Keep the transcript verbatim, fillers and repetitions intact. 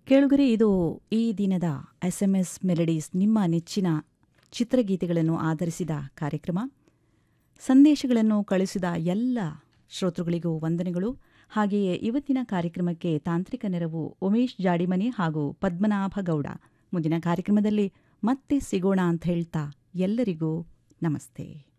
ಕೇಳುಗರೆ, ಇದು ಈ ದಿನದ ಎಸ್ ಎಂ ಎಸ್ ಮೆಲಡೀಸ್, ನಿಮ್ಮ ನೆಚ್ಚಿನ ಚಿತ್ರಗೀತೆಗಳನ್ನು ಆಧರಿಸಿದ ಕಾರ್ಯಕ್ರಮ. ಸಂದೇಶಗಳನ್ನು ಕಳಿಸಿದ ಎಲ್ಲ ಶ್ರೋತೃಗಳಿಗೂ ವಂದನೆಗಳು. ಹಾಗೆಯೇ ಇವತ್ತಿನ ಕಾರ್ಯಕ್ರಮಕ್ಕೆ ತಾಂತ್ರಿಕ ನೆರವು ಉಮೇಶ್ ಜಾಡಿಮನಿ ಹಾಗೂ ಪದ್ಮನಾಭ ಗೌಡ. ಮುಂದಿನ ಕಾರ್ಯಕ್ರಮದಲ್ಲಿ ಮತ್ತೆ ಸಿಗೋಣ ಅಂತ ಹೇಳ್ತಾ ಎಲ್ಲರಿಗೂ ನಮಸ್ತೆ.